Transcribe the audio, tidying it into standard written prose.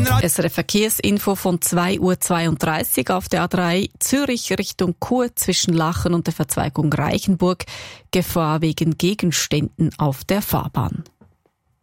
SRF Verkehrsinfo von 2:32 Uhr auf der A3 Zürich Richtung Chur zwischen Lachen und der Verzweigung Reichenburg. Gefahr wegen Gegenständen auf der Fahrbahn.